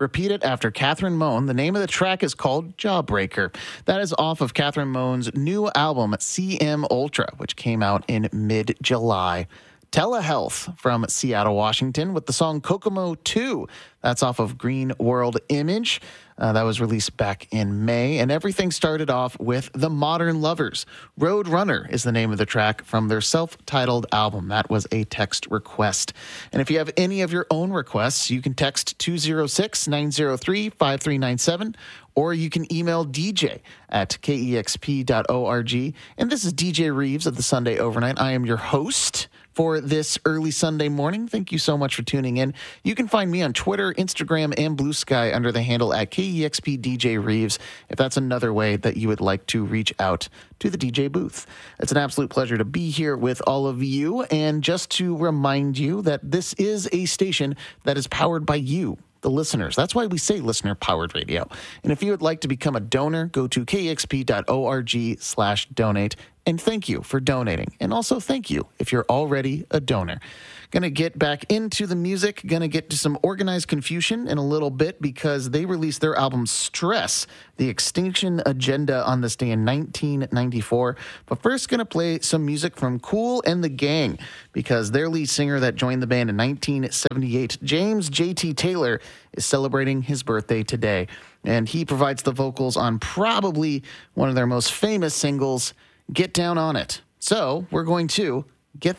Repeat it after Catherine Moan. The name of the track is called Jawbreaker. That is off of Catherine Moan's new album, CM Ultra, which came out in mid-July. Telehealth from Seattle, Washington, with the song Kokomo 2. That's off of Green World Image. That was released back in May. And everything started off with The Modern Lovers. Road Runner is the name of the track from their self-titled album. That was a text request. And if you have any of your own requests, you can text 206-903-5397, or you can email DJ at kexp.org. And this is DJ Reeves of the Sunday Overnight. I am your host for this early Sunday morning. Thank you so much for tuning in. You can find me on Twitter, Instagram, and Blue Sky under the handle at KEXPDJReeves, if that's another way that you would like to reach out to the DJ booth. It's an absolute pleasure to be here with all of you, and just to remind you that this is a station that is powered by you, the listeners. That's why we say listener-powered radio. And if you would like to become a donor, go to kexp.org/donate. And thank you for donating. And also thank you if you're already a donor. Going to get back into the music. Going to get to some Organized Confusion in a little bit, because they released their album Stress, The Extinction Agenda, on this day in 1994. But first, going to play some music from Kool and the Gang, because their lead singer that joined the band in 1978, James J.T. Taylor, is celebrating his birthday today. And he provides the vocals on probably one of their most famous singles, Get Down on It. So we're going to get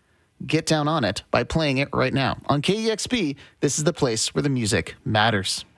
Down on It by playing it right now. On KEXP, this is the place where the music matters.